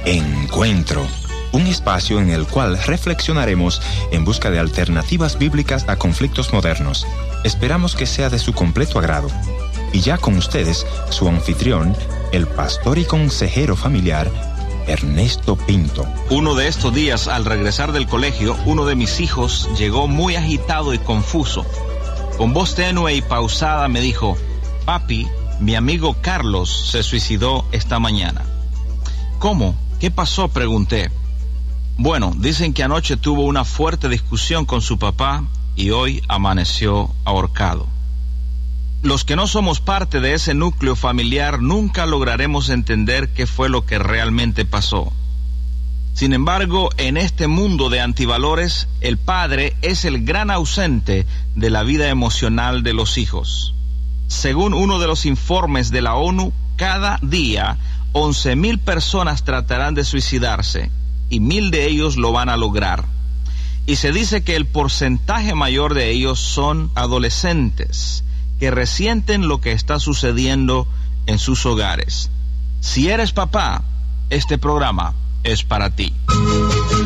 Encuentro, un espacio en el cual reflexionaremos en busca de alternativas bíblicas a conflictos modernos. Esperamos que sea de su completo agrado. Y ya con ustedes, su anfitrión, el pastor y consejero familiar, Ernesto Pinto. Uno de estos días, al regresar del colegio, uno de mis hijos llegó muy agitado y confuso. Con voz tenue y pausada me dijo: «Papi, mi amigo Carlos se suicidó esta mañana». «¿Cómo? ¿Qué pasó?», pregunté. «Bueno, dicen que anoche tuvo una fuerte discusión con su papá y hoy amaneció ahorcado». Los que no somos parte de ese núcleo familiar nunca lograremos entender qué fue lo que realmente pasó. Sin embargo, en este mundo de antivalores, el padre es el gran ausente de la vida emocional de los hijos. Según uno de los informes de la ONU, cada día 11,000 personas tratarán de suicidarse y 1,000 de ellos lo van a lograr. Y se dice que el porcentaje mayor de ellos son adolescentes que resienten lo que está sucediendo en sus hogares. Si eres papá, este programa es para ti.